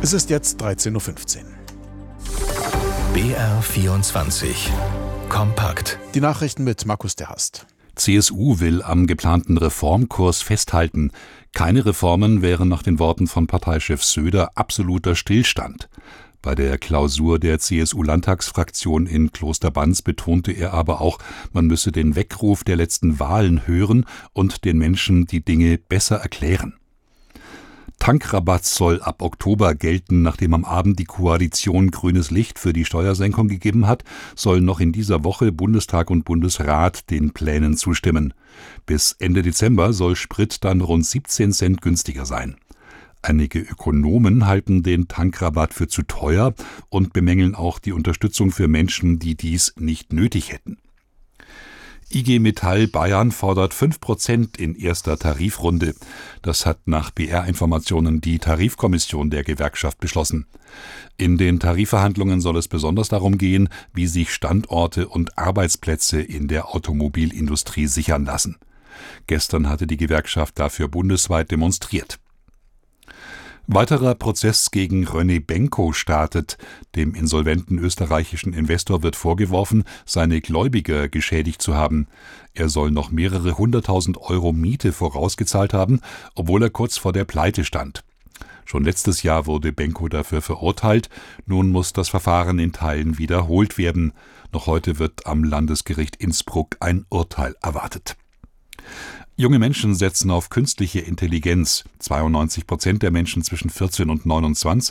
Es ist jetzt 13:15 Uhr. BR24 Kompakt. Die Nachrichten mit Markus der Hast. CSU will am geplanten Reformkurs festhalten. Keine Reformen wären nach den Worten von Parteichef Söder absoluter Stillstand. Bei der Klausur der CSU-Landtagsfraktion in Klosterbanz betonte er aber auch, man müsse den Weckruf der letzten Wahlen hören und den Menschen die Dinge besser erklären. Tankrabatt soll ab Oktober gelten. Nachdem am Abend die Koalition grünes Licht für die Steuersenkung gegeben hat, sollen noch in dieser Woche Bundestag und Bundesrat den Plänen zustimmen. Bis Ende Dezember soll Sprit dann rund 17 Cent günstiger sein. Einige Ökonomen halten den Tankrabatt für zu teuer und bemängeln auch die Unterstützung für Menschen, die dies nicht nötig hätten. IG Metall Bayern fordert 5% in erster Tarifrunde. Das hat nach BR-Informationen die Tarifkommission der Gewerkschaft beschlossen. In den Tarifverhandlungen soll es besonders darum gehen, wie sich Standorte und Arbeitsplätze in der Automobilindustrie sichern lassen. Gestern hatte die Gewerkschaft dafür bundesweit demonstriert. Weiterer Prozess gegen René Benko startet. Dem insolventen österreichischen Investor wird vorgeworfen, seine Gläubiger geschädigt zu haben. Er soll noch mehrere 100.000 Euro Miete vorausgezahlt haben, obwohl er kurz vor der Pleite stand. Schon letztes Jahr wurde Benko dafür verurteilt. Nun muss das Verfahren in Teilen wiederholt werden. Noch heute wird am Landesgericht Innsbruck ein Urteil erwartet. Junge Menschen setzen auf künstliche Intelligenz. 92% der Menschen zwischen 14 und 29